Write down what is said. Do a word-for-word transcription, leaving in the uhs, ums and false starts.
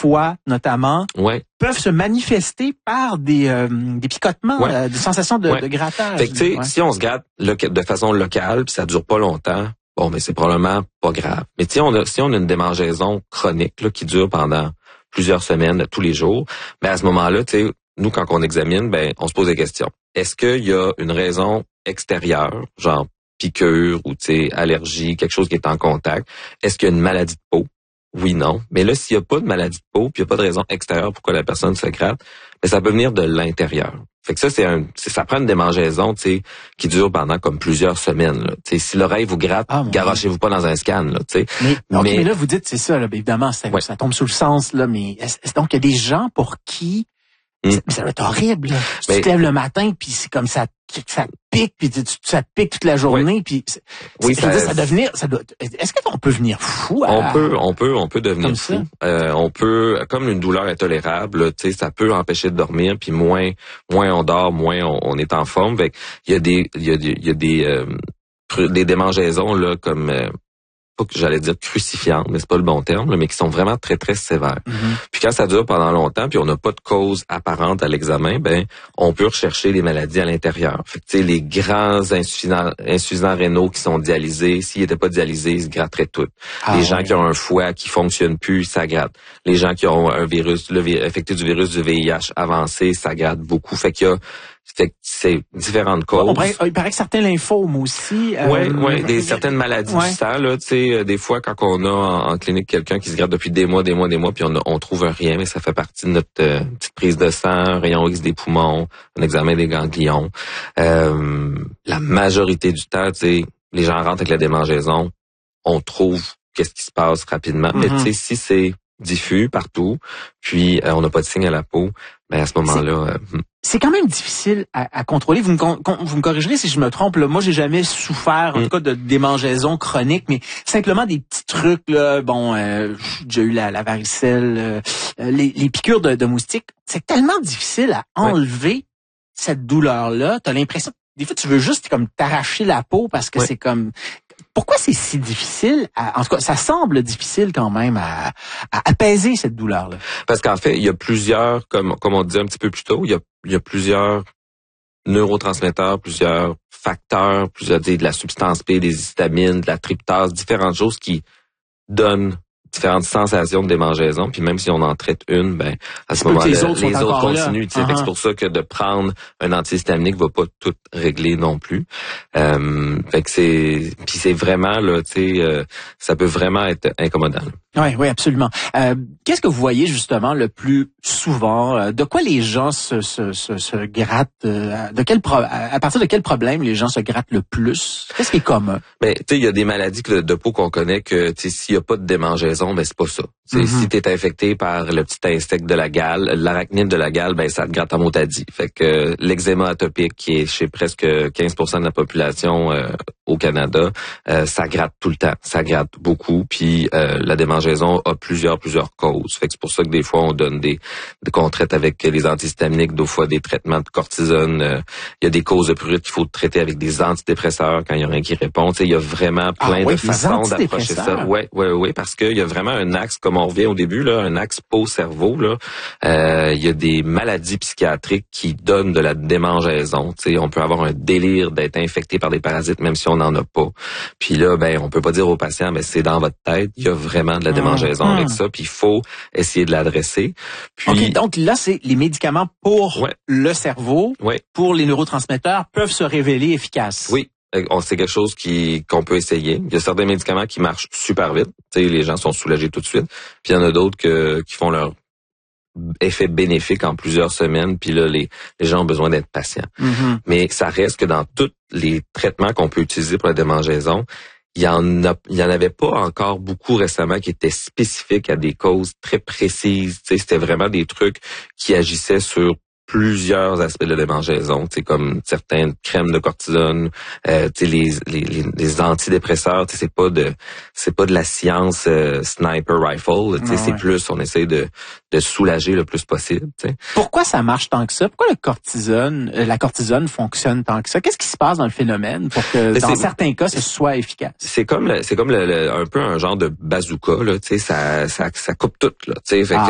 foie notamment, ouais. peuvent se manifester par des, euh, des picotements, ouais. euh, des sensations de, ouais. de grattage. Fait que, tu sais, ouais. si on se gratte loca- de façon locale, puis ça dure pas longtemps, bon, mais c'est probablement pas grave. Mais tu sais, on a, si on a une démangeaison chronique là, qui dure pendant plusieurs semaines, tous les jours, ben à ce moment-là, tu sais, nous, quand on examine, ben on se pose des questions. Est-ce qu'il y a une raison extérieure, genre piqûre ou tu sais allergie, quelque chose qui est en contact? Est-ce qu'il y a une maladie de peau? Oui, non. Mais là, s'il n'y a pas de maladie de peau, puis il n'y a pas de raison extérieure pourquoi la personne se gratte, ben ça peut venir de l'intérieur. Fait que ça, c'est un, c'est, ça prend une démangeaison, tu sais, qui dure pendant comme plusieurs semaines. Là. Tu sais, si l'oreille vous gratte, ah, garochez-vous pas dans un scan, là, tu sais. Mais, mais, okay, mais là, vous dites, c'est ça, là, évidemment, ça, ouais. ça tombe sous le sens, là, mais est-ce, est-ce donc il y a des gens pour qui Mm. ça, ça va être horrible. Là. Mais, tu te lèves le matin, puis c'est comme ça, ça pique, puis tu, ça pique toute la journée, oui. puis oui, ça, dire, ça devenir, ça doit. Est-ce qu'on peut venir fou? À, on peut, on peut, on peut devenir comme fou. Euh, on peut, comme une douleur intolérable, tu sais, ça peut empêcher de dormir, puis moins, moins on dort, moins on, on est en forme. Fait il y a des, il y a, il y a des, euh, des démangeaisons là comme. Euh, pas que j'allais dire crucifiantes, mais c'est pas le bon terme, là, mais qui sont vraiment très, très sévères. Mm-hmm. Puis quand ça dure pendant longtemps, puis on n'a pas de cause apparente à l'examen, ben on peut rechercher les maladies à l'intérieur. Fait que tu sais, les grands insuffisants, insuffisants rénaux qui sont dialysés, s'ils n'étaient pas dialysés, ils se gratteraient tout. Ah, les gens oui. qui ont un foie qui fonctionne plus, ça gratte. Les gens qui ont un virus, le affecté du virus du V I H avancé, ça gratte beaucoup. Fait qu'il y a Fait que c'est différentes causes. On paraît, il paraît que certains lymphomes aussi. Euh, oui, oui, des euh, certaines maladies ouais. du sang, là, tu sais, des fois quand on a en, en clinique quelqu'un qui se gratte depuis des mois, des mois, des mois, puis on, on trouve rien, mais ça fait partie de notre euh, petite prise de sang, rayon X des poumons, un examen des ganglions. Euh, la majorité du temps, tu sais, les gens rentrent avec la démangeaison, on trouve qu'est-ce qui se passe rapidement, mm-hmm. mais tu sais, si c'est diffus partout, puis euh, on n'a pas de signe à la peau, ben à ce moment-là. C'est, euh, c'est quand même difficile à, à contrôler. Vous me, con, vous me corrigerez si je me trompe. Là. Moi, j'ai jamais souffert, en mm. tout cas, de démangeaison chronique, mais simplement des petits trucs. Là, bon, euh, j'ai eu la, la varicelle, euh, les, les piqûres de, de moustiques. C'est tellement difficile à enlever ouais. cette douleur-là. T'as l'impression, des fois, tu veux juste comme t'arracher la peau parce que ouais. c'est comme. Pourquoi c'est si difficile? À, en tout cas, ça semble difficile quand même à, à apaiser cette douleur-là. Parce qu'en fait, il y a plusieurs, comme, comme on disait un petit peu plus tôt, il y a, il y a plusieurs neurotransmetteurs, plusieurs facteurs, plusieurs, de la substance P, des histamines, de la tryptase, différentes choses qui donnent différentes sensations de démangeaison, puis même si on en traite une, ben à ce moment-là, les autres, les autres continuent. Uh-huh. C'est pour ça que de prendre un antihistaminique va pas tout régler non plus. Euh, fait que c'est, puis c'est vraiment là, tu sais, euh, ça peut vraiment être incommodant. Oui, oui, absolument. Euh, qu'est-ce que vous voyez justement le plus souvent? De quoi les gens se, se, se, se grattent? De quel pro- à partir de quel problème les gens se grattent le plus? Qu'est-ce qui est commun? Ben, tu sais, il y a des maladies de peau qu'on connaît que, tu sais, s'il y a pas de démangeaison, ben c'est pas ça. Mm-hmm. Si t'es infecté par le petit insecte de la gale, l'arachnide de la gale, ben ça te gratte en motadie. Fait que euh, l'eczéma atopique, qui est chez presque quinze pour cent de la population euh, au Canada, euh, ça gratte tout le temps. Ça gratte beaucoup. Puis euh, la démangeaison a plusieurs, plusieurs causes. Fait que c'est pour ça que des fois, on donne des, qu'on traite avec les antihistaminiques, d'autres fois des traitements de cortisone. Il euh, y a des causes de prurite qu'il faut traiter avec des antidépresseurs quand il y a rien qui répond. Tu sais, il y a vraiment plein ah, oui, de façons d'approcher ça. Ouais, ouais, ouais, parce qu'il y a vraiment un axe, comme on revient au début, là, un axe peau-cerveau. Là, euh, il y a des maladies psychiatriques qui donnent de la démangeaison. Tu sais, on peut avoir un délire d'être infecté par des parasites, même si on n'en a pas. Puis là, ben, on peut pas dire au patient, mais c'est dans votre tête. Il y a vraiment de la démangeaison mmh. avec ça. Puis il faut essayer de l'adresser. Puis okay, donc là, c'est les médicaments pour ouais. le cerveau, ouais. pour les neurotransmetteurs, peuvent se révéler efficaces. Oui. C'est quelque chose qui qu'on peut essayer. Il y a certains médicaments qui marchent super vite. Tu sais, les gens sont soulagés tout de suite. Puis il y en a d'autres que, qui font leur effet bénéfique en plusieurs semaines. Puis là, les, les gens ont besoin d'être patients. Mm-hmm. Mais ça reste que dans tous les traitements qu'on peut utiliser pour la démangeaison, il y en a, il y en avait pas encore beaucoup récemment qui étaient spécifiques à des causes très précises. Tu sais, c'était vraiment des trucs qui agissaient sur plusieurs aspects de la démangeaison, tu sais, comme certaines crèmes de cortisone, euh, tu sais, les, les, les, les antidépresseurs, tu sais, c'est pas de, c'est pas de la science euh, sniper rifle, tu sais, c'est ouais. plus, on essaie de, de soulager le plus possible, tu sais. Pourquoi ça marche tant que ça? Pourquoi le cortisone, euh, la cortisone fonctionne tant que ça? Qu'est-ce qui se passe dans le phénomène pour que, mais dans certains cas, ce soit efficace? C'est comme, le, c'est comme le, le, un peu un genre de bazooka, là, tu sais, ça, ça, ça coupe tout, là, tu sais, fait ah,